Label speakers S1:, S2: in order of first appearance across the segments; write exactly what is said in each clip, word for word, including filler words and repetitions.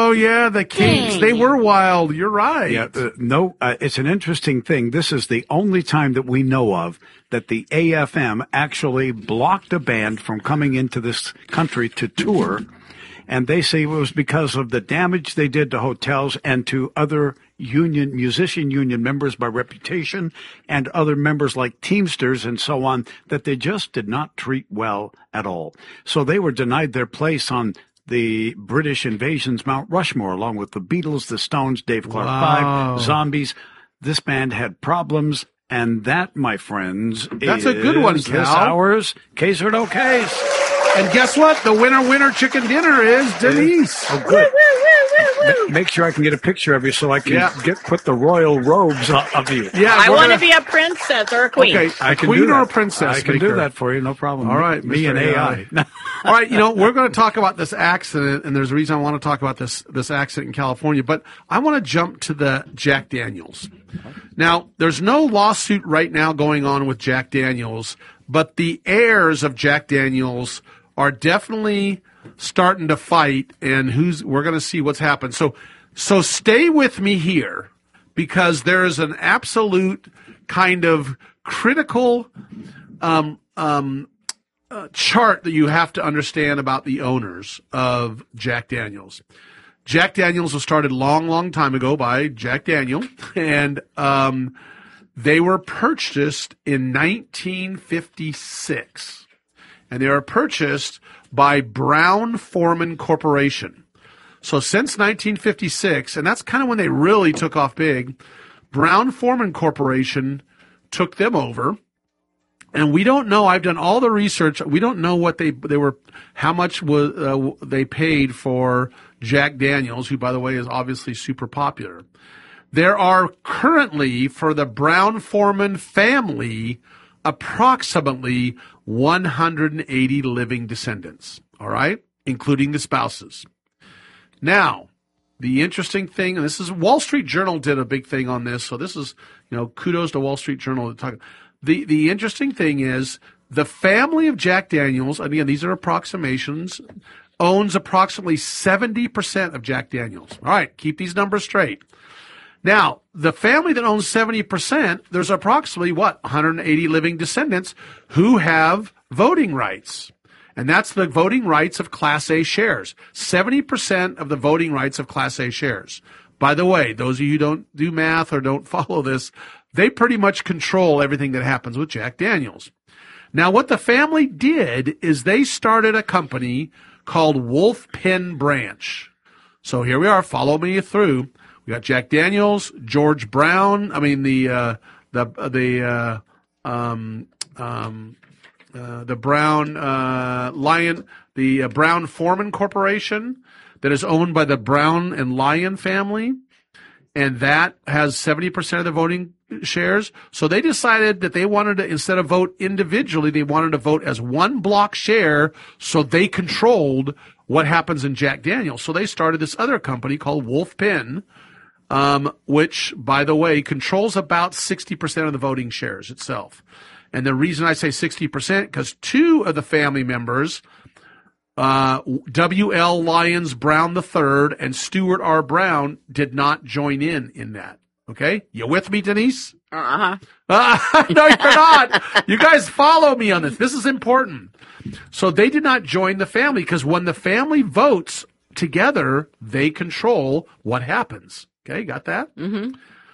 S1: Oh, yeah, the Kinks.
S2: Dang.
S1: They were wild. You're right.
S3: Yeah, uh, no, uh, it's an interesting thing. This is the only time that we know of that the A F M actually blocked a band from coming into this country to tour. And they say it was because of the damage they did to hotels and to other union, musician union members by reputation and other members like Teamsters and so on, that they just did not treat well at all. So they were denied their place on the British Invasion's Mount Rushmore, along with the Beatles, the Stones, Dave Clark
S1: Wow.
S3: Five, Zombies. This band had problems, and that, my friends,
S1: That's
S3: is
S1: a good one,
S3: this
S1: Cal.
S3: hour's Case or No Case.
S1: And guess what? The winner, winner chicken dinner is Denise.
S3: Oh, good. Ma- Make sure I can get a picture of you so I can
S1: Yeah.
S3: get put the royal robes o- of you.
S1: Yeah,
S2: I
S1: we're
S2: want to
S1: gonna-
S2: be a princess or a queen.
S1: Okay,
S3: I
S1: a
S3: can
S1: queen
S3: do
S1: or
S3: that.
S1: a princess.
S3: I can
S1: maker.
S3: do that for you, no problem.
S1: All right,
S3: me
S1: Mister
S3: and A I.
S1: All right, you know, we're going to talk about this accident, and there's a reason I want to talk about this this accident in California, but I want to jump to the Jack Daniels. Now, there's no lawsuit right now going on with Jack Daniels, but the heirs of Jack Daniels are definitely starting to fight, and who's we're going to see what's happened. So, so stay with me here, because there is an absolute kind of critical um, um, uh, chart that you have to understand about the owners of Jack Daniels. Jack Daniels was started long, long time ago by Jack Daniel, and um, they were purchased in nineteen fifty-six. And they were purchased by Brown-Forman Corporation. So since nineteen fifty-six, and that's kind of when they really took off big, Brown-Forman Corporation took them over. And we don't know. I've done all the research. We don't know what they they were, how much was uh, they paid for Jack Daniels, who, by the way, is obviously super popular. There are currently, for the Brown-Forman family, approximately one hundred eighty living descendants, all right, including the spouses. Now, the interesting thing, and this is Wall Street Journal did a big thing on this, so this is, you know, kudos to Wall Street Journal to talk. The the interesting thing is the family of Jack Daniels, and again, these are approximations, owns approximately seventy percent of Jack Daniels. All right, keep these numbers straight. Now, the family that owns seventy percent, there's approximately, what, one hundred eighty living descendants who have voting rights. And that's the voting rights of Class A shares. seventy percent of the voting rights of Class A shares. By the way, those of you who don't do math or don't follow this, they pretty much control everything that happens with Jack Daniels. Now, what the family did is they started a company called Wolf Pen Branch. So here we are. Follow me through. We got Jack Daniels, George Brown. I mean the uh, the the uh, um, um, uh, the Brown uh, Lion, the uh, Brown-Forman Corporation that is owned by the Brown and Lyon family, and that has seventy percent of the voting shares. So they decided that they wanted to, instead of vote individually, they wanted to vote as one block share, so they controlled what happens in Jack Daniels. So they started this other company called Wolf Pen, um, which, by the way, controls about sixty percent of the voting shares itself. And the reason I say sixty percent, because two of the family members, uh, W L Lyons Brown the third and Stuart R. Brown, did not join in in that. Okay? You with me, Denise?
S2: Uh-huh.
S1: Uh, no, you're not. You guys follow me on this. This is important. So they did not join the family, because when the family votes together, they control what happens. Okay, got that?
S2: Mm-hmm.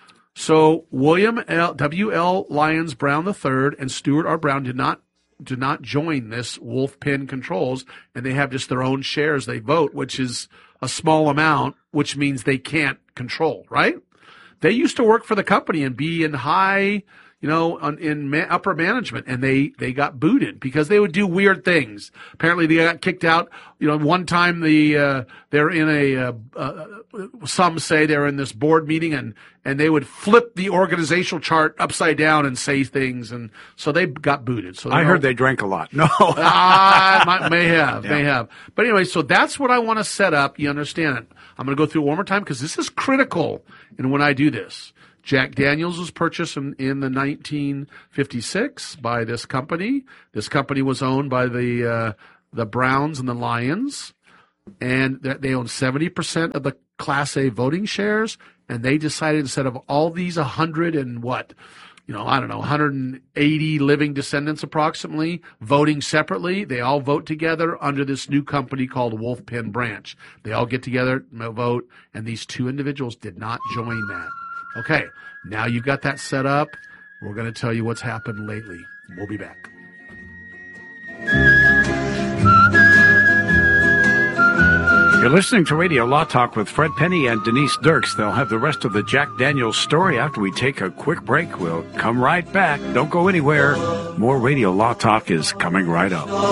S1: So William L. W L. Lyons Brown the third and Stuart R. Brown did not did not join this Wolf Pen Controls, and they have just their own shares they vote, which is a small amount, which means they can't control, right? They used to work for the company and be in high, you know, on, in ma- upper management, and they, they got booted because they would do weird things. Apparently, they got kicked out. You know, one time the uh, they're in a uh, uh, some say they're in this board meeting, and and they would flip the organizational chart upside down and say things, and so they got booted. So
S3: I heard they drank a lot. No,
S1: ah, might, may have,
S3: Yeah.
S1: may have. But anyway, so that's what I want to set up. You understand it? I'm going to go through it one more time because this is critical. And when I do this, Jack Daniels was purchased in, in the nineteen fifty-six by this company. This company was owned by the uh, the Browns and the Lions. and they own seventy percent of the Class A voting shares, and they decided instead of all these one hundred and what, you know, I don't know, one hundred eighty living descendants approximately voting separately, they all vote together under this new company called Wolf Pen Branch. They all get together, vote, and these two individuals did not join that. Okay, now you've got that set up. We're going to tell you what's happened lately. We'll be back.
S3: You're listening to Radio Law Talk with Fred Penny and Denise Dirks. They'll have the rest of the Jack Daniels story after we take a quick break. We'll come right back. Don't go anywhere. More Radio Law Talk is coming right up.